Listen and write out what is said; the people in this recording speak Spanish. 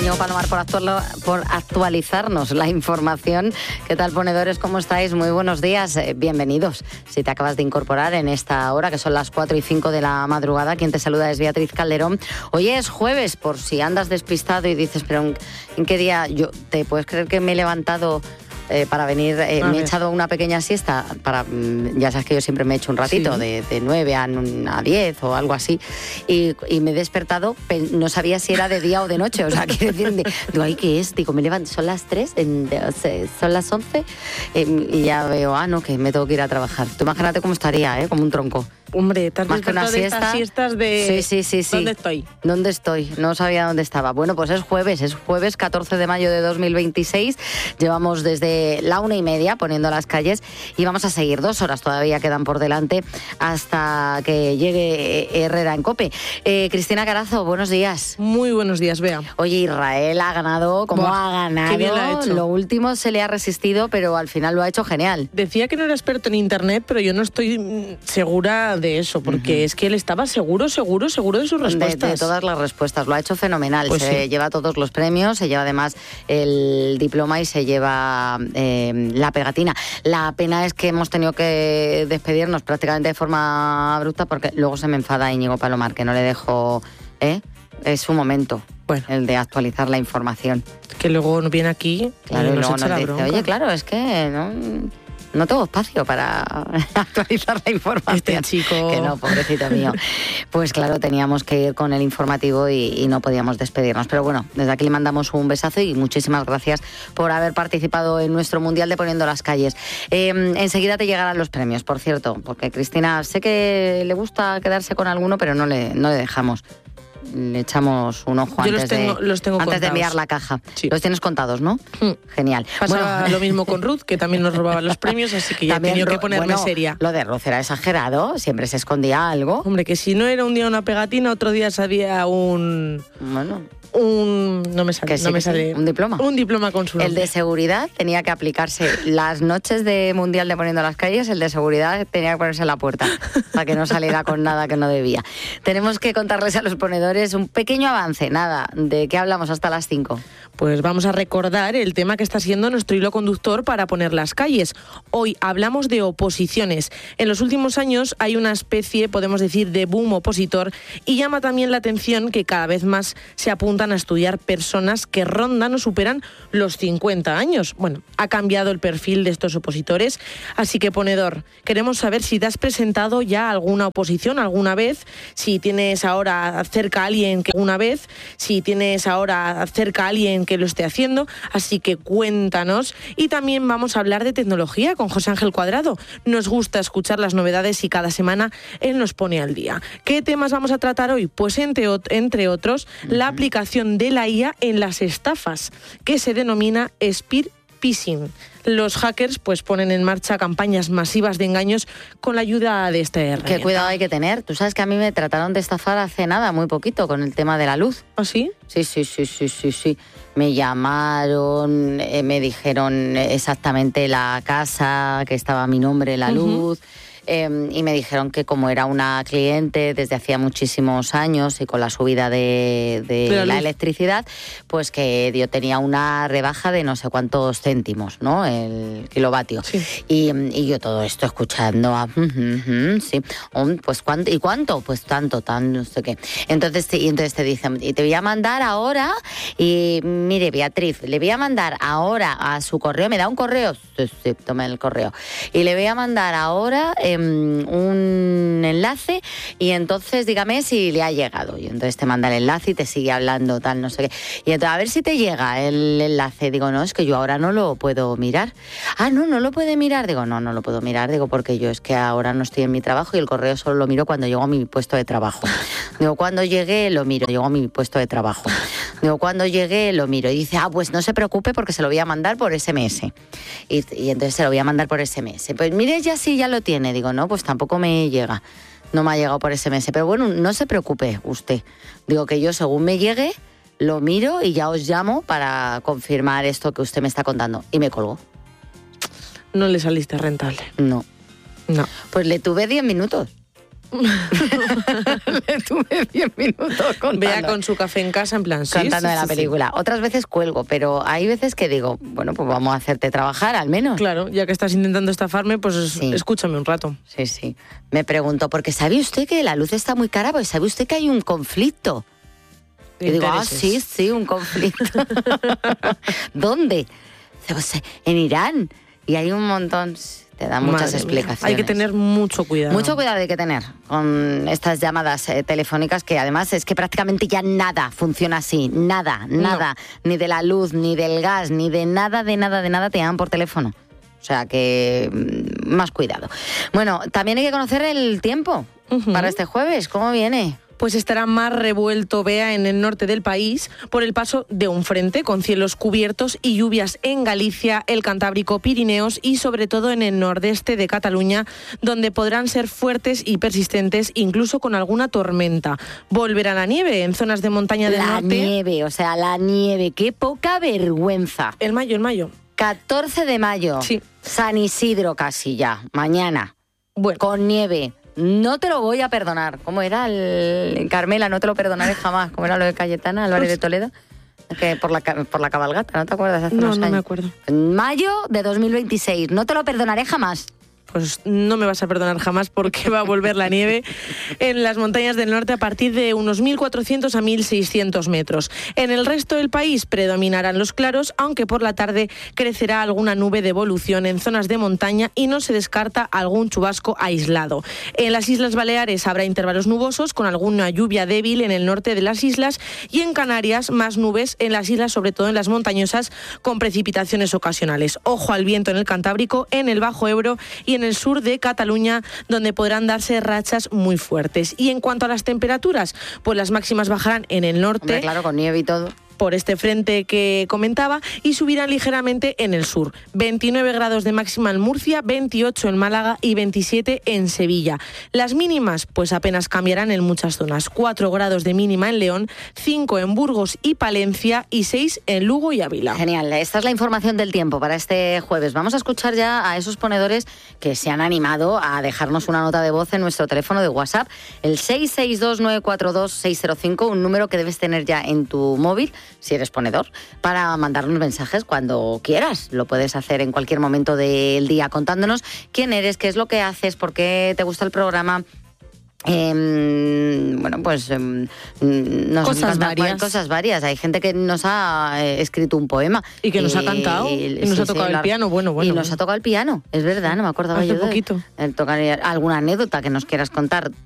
Íñigo Palomar, por actualizarnos la información. ¿Qué tal, ponedores? ¿Cómo estáis? Muy buenos días. Bienvenidos. Si te acabas de incorporar en esta hora, que son las 4:05 de la madrugada, quien te saluda es Beatriz Calderón. Hoy es jueves, por si andas despistado y dices, pero ¿en qué día? ¿Te puedes creer que me he levantado para venir? Me he echado una pequeña siesta, ya sabes que yo siempre me he hecho un ratito, sí, de 9 a 10 o algo así, y me he despertado, no sabía si era de día o de noche, o sea, quiero decir, digo, ¿ay qué es? Digo, me levanto, son las 3, son las 11, y ya veo, no, que me tengo que ir a trabajar. Tú imagínate cómo estaría, como un tronco. Hombre, ¿te has despertado de estas siestas de...? Sí. ¿Dónde estoy? No sabía dónde estaba. Bueno, pues es jueves 14 de mayo de 2026. Llevamos desde la 1:30 poniendo las calles y vamos a seguir 2 horas, todavía quedan por delante hasta que llegue Herrera en COPE. Cristina Carazo, buenos días. Muy buenos días, Bea. Oye, Israel ha ganado, ¿cómo ha ganado? Qué bien lo ha hecho. Lo último se le ha resistido, pero al final lo ha hecho genial. Decía que no era experto en internet, pero yo no estoy segura de eso, porque es que él estaba seguro de sus respuestas. De todas las respuestas, lo ha hecho fenomenal. Pues se lleva todos los premios, se lleva además el diploma y se lleva la pegatina. La pena es que hemos tenido que despedirnos prácticamente de forma abrupta, porque luego se me enfada Íñigo Palomar, que no le dejo... Es su momento, el de actualizar la información. Que luego nos viene aquí, claro, y nos luego echa la bronca. Oye, claro, es que... No tengo espacio para actualizar la información. Este chico... Que no, pobrecito mío. Pues claro, teníamos que ir con el informativo y no podíamos despedirnos. Pero bueno, desde aquí le mandamos un besazo y muchísimas gracias por haber participado en nuestro Mundial de Poniendo las Calles. Enseguida te llegarán los premios, por cierto, porque Cristina sé que le gusta quedarse con alguno, pero no le dejamos. Le echamos un ojo antes de enviar la caja. Sí. Los tienes contados, ¿no? Genial. Pasaba lo mismo con Ruth, que también nos robaba los premios, así que ya he tenido que ponerme seria. Lo de Ruth era exagerado, siempre se escondía algo. Hombre, que si no era un día una pegatina, otro día salía un... no me sale. Un diploma. Un diploma con su nombre. El de seguridad tenía que aplicarse las noches de Mundial de Poniendo las Calles, el de seguridad tenía que ponerse en la puerta para que no saliera con nada que no debía. Tenemos que contarles a los ponedores un pequeño avance, ¿de qué hablamos hasta las 5? Pues vamos a recordar el tema que está siendo nuestro hilo conductor para poner las calles. Hoy hablamos de oposiciones. En los últimos años hay una especie, podemos decir, de boom opositor, y llama también la atención que cada vez más se apuntan a estudiar personas que rondan o superan los 50 años. Bueno, ha cambiado el perfil de estos opositores, así que, ponedor, queremos saber si te has presentado ya alguna oposición alguna vez, si tienes ahora cerca a alguien que alguna vez, si tienes ahora cerca a alguien que lo esté haciendo, así que cuéntanos. Y también vamos a hablar de tecnología con José Ángel Cuadrado. Nos gusta escuchar las novedades y cada semana él nos pone al día. ¿Qué temas vamos a tratar hoy? Pues entre otros, la aplicación de la IA en las estafas, que se denomina spear phishing. Los hackers pues ponen en marcha campañas masivas de engaños con la ayuda de esta herramienta. Qué cuidado hay que tener. Tú sabes que a mí me trataron de estafar hace nada, muy poquito, con el tema de la luz. ¿Ah, sí? Sí. Me llamaron, me dijeron exactamente la casa, que estaba a mi nombre, la luz. Y me dijeron que como era una cliente desde hacía muchísimos años y con la subida de la electricidad, pues que yo tenía una rebaja de no sé cuántos céntimos, ¿no? El kilovatio. Sí. Y yo todo esto escuchando sí. Pues ¿cuánto? ¿Y cuánto? Pues tanto, no sé qué. Entonces te dicen, y te voy a mandar ahora, y mire, Beatriz, le voy a mandar ahora a su correo, ¿me da un correo? Sí, tome el correo. Y le voy a mandar ahora un enlace y entonces dígame si le ha llegado. Y entonces te manda el enlace y te sigue hablando, tal, no sé qué. Y entonces a ver si te llega el enlace. Digo, no, es que yo ahora no lo puedo mirar. No lo puede mirar. Digo, no lo puedo mirar. Digo, porque yo es que ahora no estoy en mi trabajo y el correo solo lo miro cuando llego a mi puesto de trabajo. Digo, cuando llegue lo miro, llego a mi puesto de trabajo. Digo, cuando llegue lo miro. Y dice, pues no se preocupe porque se lo voy a mandar por SMS. Y entonces se lo voy a mandar por SMS. Pues mire, ya sí, ya lo tiene. Digo, no, pues tampoco me llega. No me ha llegado por SMS. Pero bueno, no se preocupe usted. Digo que yo según me llegue, lo miro y ya os llamo para confirmar esto que usted me está contando. Y me colgó. No le saliste rentable. No. No. Pues le tuve 10 minutos. Le tuve 10 minutos contando. Vea con su café en casa, en plan, contando de la película. Otras veces cuelgo, pero hay veces que digo, bueno, pues vamos a hacerte trabajar al menos. Claro, ya que estás intentando estafarme, pues escúchame un rato. Sí. Me pregunto, porque ¿sabe usted que la luz está muy cara? Pues ¿sabe usted que hay un conflicto? Y digo, sí, un conflicto. ¿Dónde? Pues, en Irán. Y hay un montón... Te da muchas explicaciones. Hay que tener mucho cuidado. Mucho cuidado hay que tener con estas llamadas telefónicas, que además es que prácticamente ya nada funciona así. Nada. Ni de la luz, ni del gas, ni de nada te llaman por teléfono. O sea que más cuidado. Bueno, también hay que conocer el tiempo para este jueves. ¿Cómo viene? Pues estará más revuelto, Bea, en el norte del país por el paso de un frente con cielos cubiertos y lluvias en Galicia, el Cantábrico, Pirineos y sobre todo en el nordeste de Cataluña, donde podrán ser fuertes y persistentes, incluso con alguna tormenta. Volverá la nieve en zonas de montaña del norte. La nieve, qué poca vergüenza. El mayo. 14 de mayo. Sí. San Isidro casi ya, mañana. Bueno. Con nieve. No te lo voy a perdonar. ¿Cómo era el Carmela? No te lo perdonaré jamás. ¿Cómo era lo de Cayetana, Álvarez de Toledo? Que por la cabalgata, ¿no te acuerdas? Hace unos años. No me acuerdo. En mayo de 2026. No te lo perdonaré jamás. Pues no me vas a perdonar jamás, porque va a volver la nieve en las montañas del norte a partir de unos 1.400 a 1.600 metros. En el resto del país predominarán los claros, aunque por la tarde crecerá alguna nube de evolución en zonas de montaña y no se descarta algún chubasco aislado. En las Islas Baleares habrá intervalos nubosos con alguna lluvia débil en el norte de las islas, y en Canarias más nubes en las islas, sobre todo en las montañosas, con precipitaciones ocasionales. Ojo al viento en el Cantábrico, en el Bajo Ebro y en el sur de Cataluña, donde podrán darse rachas muy fuertes. Y en cuanto a las temperaturas, pues las máximas bajarán en el norte. Hombre, claro, con nieve y todo. Por este frente que comentaba, y subirán ligeramente en el sur. 29 grados de máxima en Murcia, 28 en Málaga y 27 en Sevilla. Las mínimas pues apenas cambiarán en muchas zonas. 4 grados de mínima en León, 5 en Burgos y Palencia y 6 en Lugo y Ávila. Genial, esta es la información del tiempo para este jueves. Vamos a escuchar ya a esos ponedores que se han animado a dejarnos una nota de voz en nuestro teléfono de WhatsApp, el 662-942-605, un número que debes tener ya en tu móvil, si eres ponedor, para mandarnos mensajes cuando quieras. Lo puedes hacer en cualquier momento del día contándonos quién eres, qué es lo que haces, por qué te gusta el programa. Cosas varias. Hay gente que nos ha escrito un poema y que nos ha cantado y nos ha tocado el piano. Nos ha tocado el piano, es verdad, no me acordaba hace yo poquito. Tocar alguna anécdota que nos quieras contar.